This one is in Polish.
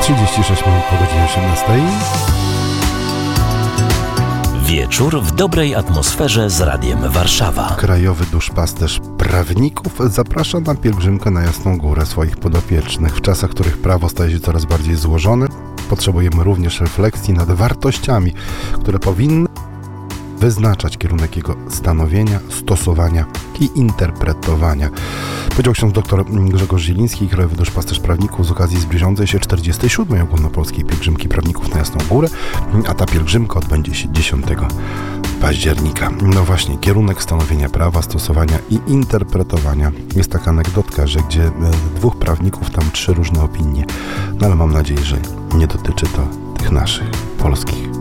36 minut po godzinie 18. Wieczór w dobrej atmosferze z Radiem Warszawa. Krajowy duszpasterz prawników zaprasza na pielgrzymkę na Jasną Górę swoich podopiecznych. W czasach, w których prawo staje się coraz bardziej złożone, potrzebujemy również refleksji nad wartościami, które powinny wyznaczać kierunek jego stanowienia, stosowania i interpretowania. Powiedział ksiądz dr Grzegorz Zieliński, krajowy duszpasterz prawników z okazji zbliżającej się 47. ogólnopolskiej pielgrzymki prawników na Jasną Górę, a ta pielgrzymka odbędzie się 10 października. No właśnie, kierunek stanowienia prawa, stosowania i interpretowania. Jest taka anegdotka, że gdzie dwóch prawników, tam 3 różne opinie. No ale mam nadzieję, że nie dotyczy to tych naszych polskich